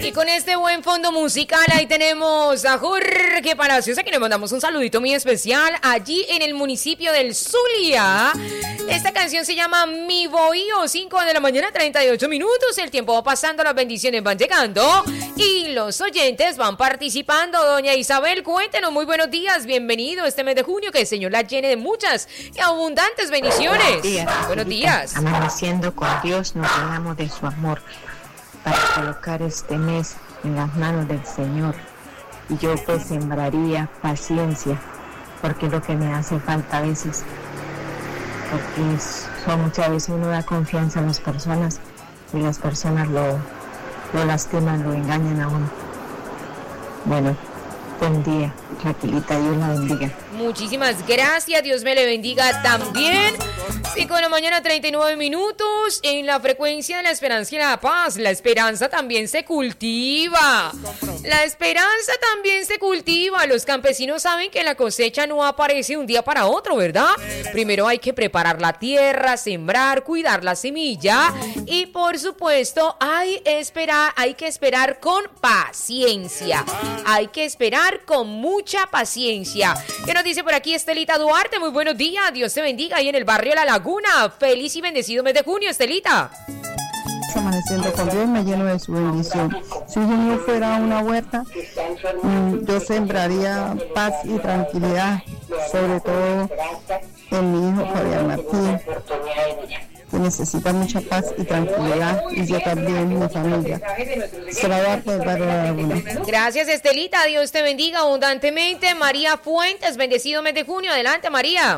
Y con este buen fondo musical ahí tenemos a Jorge Palacios, a quien le mandamos un saludito muy especial allí en el municipio del Zulia. Esta canción se llama Mi Bohío, 5 de la mañana, 38 minutos. El tiempo va pasando, las bendiciones van llegando y los oyentes van participando. Doña Isabel, cuéntenos, muy buenos días, bienvenido este mes de junio, que el Señor la llene de muchas y abundantes bendiciones. Buenos días. Amaneciendo con Dios, nos llenamos de su amor para colocar este mes en las manos del Señor. Y yo pues sembraría paciencia, porque es lo que me hace falta a veces, porque son muchas veces uno da confianza a las personas y las personas lo lastiman, lo engañan a uno. Bueno, buen día, tranquilita, Dios la bendiga. Muchísimas gracias, Dios me le bendiga también. 5 de la mañana, 39 minutos, en la frecuencia de la esperanza y la paz. La esperanza también se cultiva. La esperanza también se cultiva. Los campesinos saben que la cosecha no aparece un día para otro, ¿verdad? Primero hay que preparar la tierra, sembrar, cuidar la semilla y, por supuesto, hay que esperar con paciencia. Hay que esperar con mucha paciencia. ¿Qué nos dice por aquí Estelita Duarte? Muy buenos días, Dios te bendiga ahí en el barrio La Laguna. Feliz y bendecido mes de junio, Estelita. Amaneciendo con Dios, me lleno de su bendición. Si yo fuera una huerta, yo sembraría paz y tranquilidad, sobre todo en mi hijo Fabián Martín, que necesita mucha paz y tranquilidad, y yo también, mi familia. Se la va a poder La Laguna. Gracias, Estelita, Dios te bendiga abundantemente. María Fuentes, bendecido mes de junio. Adelante, María.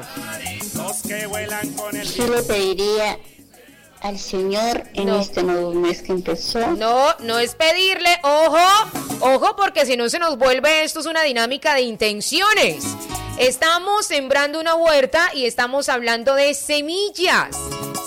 Yo le pediría al Señor en este nuevo mes que empezó. No es pedirle, ojo, porque si no se nos vuelve esto es una dinámica de intenciones. Estamos sembrando una huerta y estamos hablando de semillas,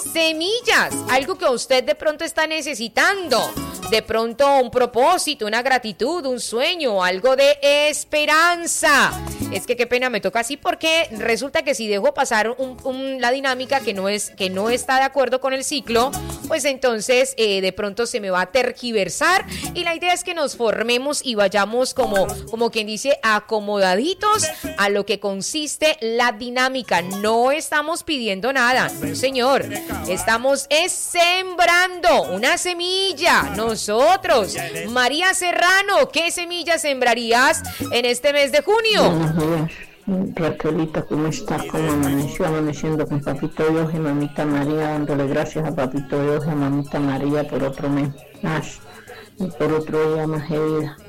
algo que usted de pronto está necesitando. De pronto un propósito, una gratitud, un sueño, algo de esperanza. Es que qué pena me toca así, porque resulta que si dejo pasar la dinámica que no está de acuerdo con el ciclo, pues entonces de pronto se me va a tergiversar, y la idea es que nos formemos y vayamos como quien dice acomodaditos a lo que consiste la dinámica. No estamos pidiendo nada, no señor, estamos sembrando una semilla. Nosotros, María Serrano, ¿qué semillas sembrarías en este mes de junio? Buenos días, Raquelita, ¿cómo estás? ¿Cómo amaneció? Amaneciendo con Papito Dios y Mamita María, dándole gracias a Papito Dios y a Mamita María por otro mes más y por otro día más de vida.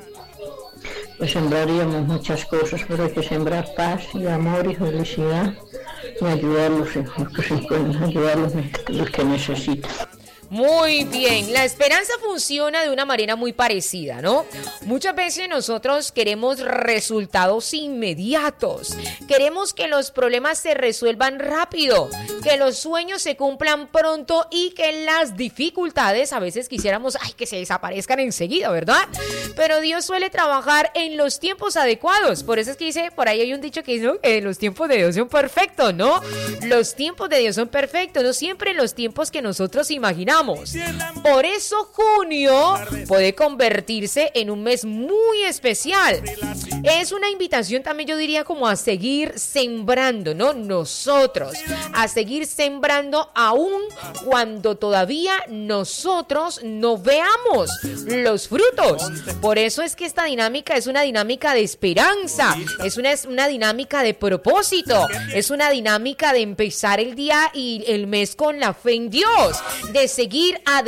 Pues sembraríamos muchas cosas, pero hay que sembrar paz y amor y felicidad y ayudar a los que se encuentran, ayudar a los que necesitan. Muy bien, la esperanza funciona de una manera muy parecida, ¿no? Muchas veces nosotros queremos resultados inmediatos, queremos que los problemas se resuelvan rápido, que los sueños se cumplan pronto y que las dificultades a veces quisiéramos, que se desaparezcan enseguida, ¿verdad? Pero Dios suele trabajar en los tiempos adecuados, por eso es que dice, por ahí hay un dicho que dice, ¿no? Los tiempos de Dios son perfectos, ¿no? Los tiempos de Dios son perfectos, no siempre los tiempos que nosotros imaginamos. Por eso junio puede convertirse en un mes muy especial. Es una invitación también, yo diría, como a seguir sembrando, ¿no? Nosotros, a seguir sembrando aún cuando todavía nosotros no veamos los frutos. Por eso es que esta dinámica es una dinámica de esperanza, es una dinámica de propósito, es una dinámica de empezar el día y el mes con la fe en Dios, de seguir adelante.